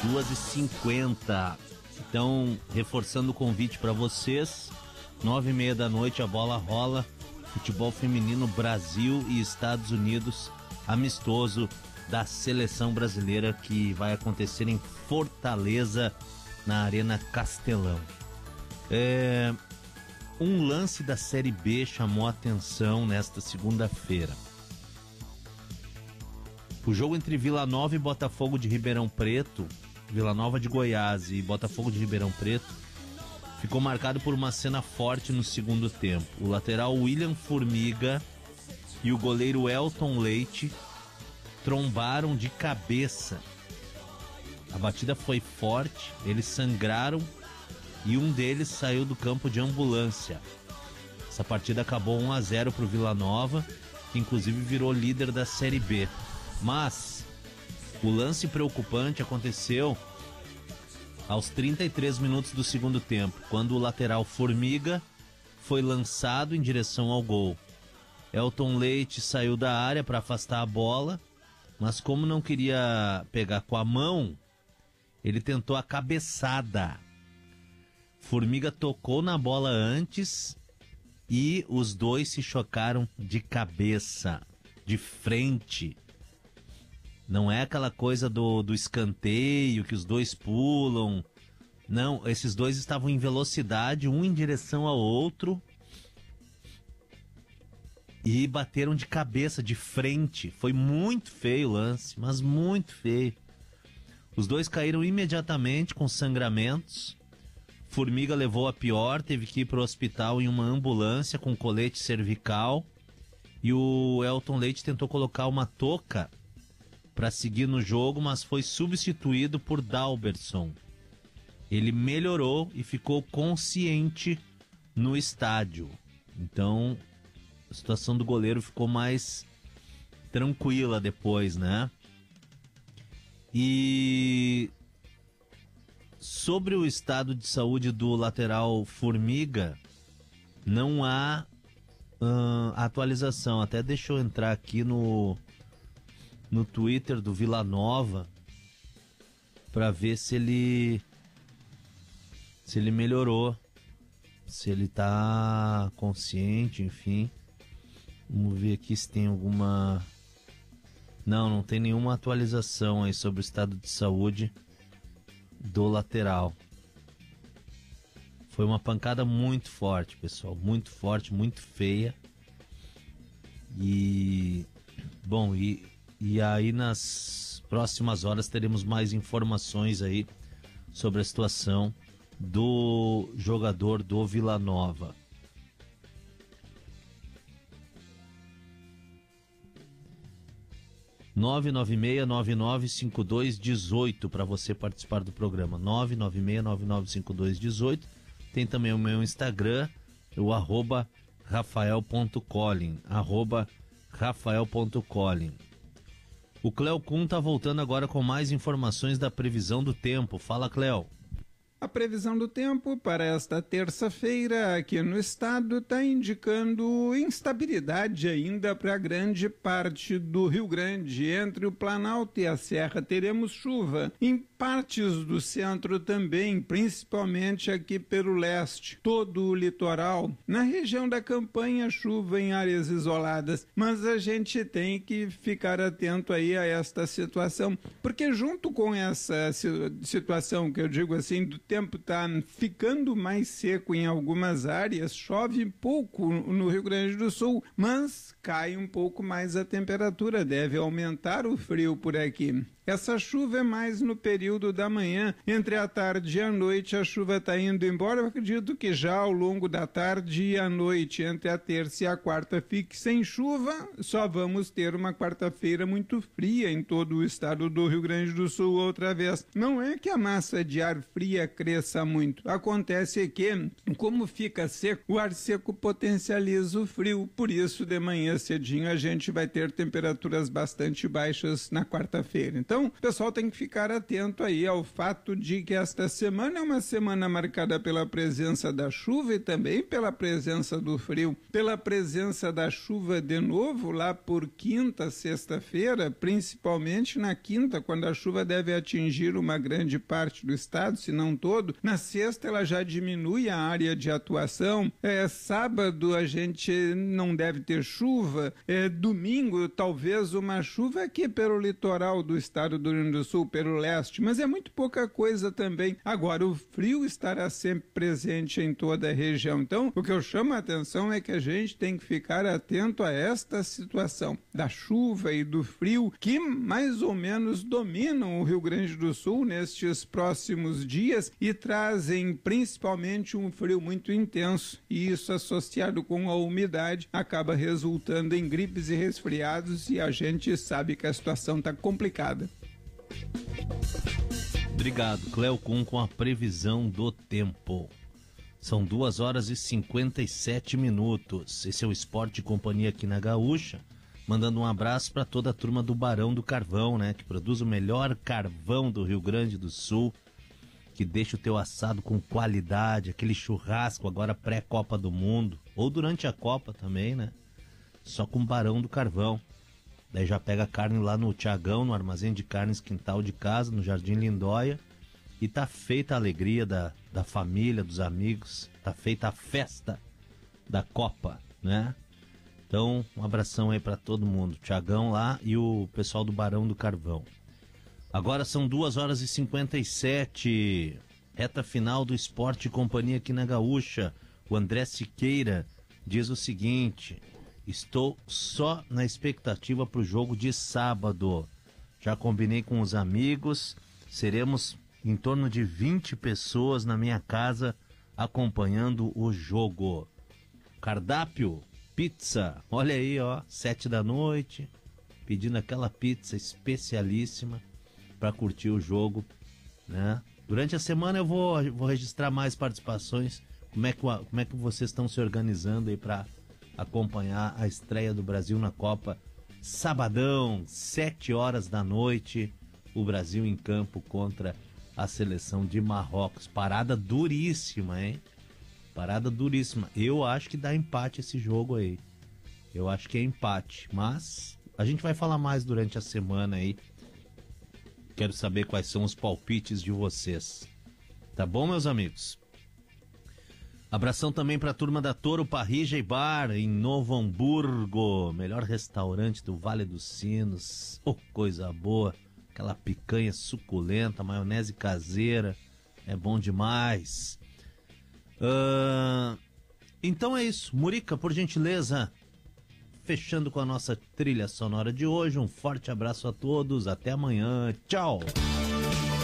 2h50. Então, reforçando o convite para vocês, 9h30 da noite a bola rola. Futebol feminino Brasil e Estados Unidos, amistoso da seleção brasileira, que vai acontecer em Fortaleza, na Arena Castelão. Um lance da Série B chamou a atenção nesta segunda-feira. O jogo entre Vila Nova e Botafogo de Ribeirão Preto, Vila Nova de Goiás e Botafogo de Ribeirão Preto, ficou marcado por uma cena forte no segundo tempo. O lateral William Formiga e o goleiro Elton Leite trombaram de cabeça. A batida foi forte, eles sangraram e um deles saiu do campo de ambulância. Essa partida acabou 1-0 para o Vila Nova, que inclusive virou líder da Série B. Mas o lance preocupante aconteceu aos 33 minutos do segundo tempo, quando o lateral Formiga foi lançado em direção ao gol. Elton Leite saiu da área para afastar a bola, mas como não queria pegar com a mão, ele tentou a cabeçada. Formiga tocou na bola antes e os dois se chocaram de cabeça, de frente. Não é aquela coisa do escanteio que os dois pulam. Não, esses dois estavam em velocidade, um em direção ao outro, e bateram de cabeça, de frente. Foi muito feio o lance, mas muito feio. Os dois caíram imediatamente com sangramentos. Formiga levou a pior, teve que ir para o hospital em uma ambulância com colete cervical. E o Elton Leite tentou colocar uma touca para seguir no jogo, mas foi substituído por Dalberson. Ele melhorou e ficou consciente no estádio. Então, a situação do goleiro ficou mais tranquila depois, né? E sobre o estado de saúde do lateral Formiga, não há atualização. Até deixa eu entrar aqui no Twitter do Vila Nova para ver se ele melhorou, se ele tá consciente, enfim. Vamos ver aqui se tem alguma... Não tem nenhuma atualização aí sobre o estado de saúde do lateral. Foi uma pancada muito forte, pessoal, muito forte, muito feia. E bom, e aí nas próximas horas teremos mais informações aí sobre a situação do jogador do Vila Nova. (996995218) para você participar do programa. 996995218. Tem também o meu Instagram, o @rafael.collin, @rafael.collin. O Cléo Kuhn tá voltando agora com mais informações da previsão do tempo. Fala, Cléo. A previsão do tempo para esta terça-feira aqui no estado está indicando instabilidade ainda para grande parte do Rio Grande. Entre o Planalto e a Serra teremos chuva. Em partes do centro também, principalmente aqui pelo leste. Todo o litoral. Na região da Campanha, chuva em áreas isoladas. Mas a gente tem que ficar atento aí a esta situação, porque junto com essa situação que eu digo assim, do tempo está ficando mais seco em algumas áreas, chove pouco no Rio Grande do Sul, mas cai um pouco mais a temperatura, deve aumentar o frio por aqui. Essa chuva é mais no período da manhã. Entre a tarde e a noite a chuva está indo embora. Eu acredito que já ao longo da tarde e à noite, entre a terça e a quarta, fique sem chuva. Só vamos ter uma quarta-feira muito fria em todo o estado do Rio Grande do Sul outra vez. Não é que a massa de ar fria cresça muito. Acontece que, como fica seco, o ar seco potencializa o frio, por isso de manhã cedinho a gente vai ter temperaturas bastante baixas na quarta-feira. Então, o pessoal tem que ficar atento aí ao fato de que esta semana é uma semana marcada pela presença da chuva e também pela presença do frio. Pela presença da chuva de novo lá por quinta, sexta-feira, principalmente na quinta, quando a chuva deve atingir uma grande parte do estado, se não todo. Na sexta ela já diminui a área de atuação. Sábado a gente não deve ter chuva. Domingo talvez uma chuva aqui pelo litoral do estado do Rio Grande do Sul, pelo leste, mas é muito pouca coisa também. Agora, o frio estará sempre presente em toda a região. Então, o que eu chamo a atenção é que a gente tem que ficar atento a esta situação da chuva e do frio que mais ou menos dominam o Rio Grande do Sul nestes próximos dias e trazem principalmente um frio muito intenso, e isso associado com a umidade acaba resultando em gripes e resfriados, e a gente sabe que a situação está complicada. Obrigado, Cleo Kuhn, com a previsão do tempo. São 2 horas e 57 minutos. Esse é o Esporte e Companhia aqui na Gaúcha. Mandando um abraço para toda a turma do Barão do Carvão, né? Que produz o melhor carvão do Rio Grande do Sul. Que deixa o teu assado com qualidade, aquele churrasco agora pré-Copa do Mundo. Ou durante a Copa também, né? Só com Barão do Carvão. Daí já pega a carne lá no Tiagão, no armazém de carnes quintal de casa, no Jardim Lindóia. E tá feita a alegria da família, dos amigos. Tá feita a festa da Copa, né? Então, um abração aí pra todo mundo. Tiagão lá e o pessoal do Barão do Carvão. Agora são 2 horas e 57. Reta final do Esporte e Companhia aqui na Gaúcha. O André Siqueira diz o seguinte: estou só na expectativa pro jogo de sábado. Já combinei com os amigos. Seremos em torno de 20 pessoas na minha casa acompanhando o jogo. Cardápio, pizza, olha aí, ó, 7 da noite, pedindo aquela pizza especialíssima para curtir o jogo, né? Durante a semana eu vou registrar mais participações. Como é que vocês estão se organizando aí para acompanhar a estreia do Brasil na Copa? Sabadão, 7 horas da noite, o Brasil em campo contra a seleção de Marrocos. Parada duríssima, hein? Parada duríssima. Eu acho que dá empate esse jogo aí. Eu acho que é empate. Mas a gente vai falar mais durante a semana aí. Quero saber quais são os palpites de vocês. Tá bom, meus amigos? Abração também pra turma da Toro Parrija e Bar, em Novo Hamburgo. Melhor restaurante do Vale dos Sinos. Oh, coisa boa. Aquela picanha suculenta, maionese caseira, é bom demais. Então é isso. Murica, por gentileza, fechando com a nossa trilha sonora de hoje. Um forte abraço a todos, até amanhã, tchau!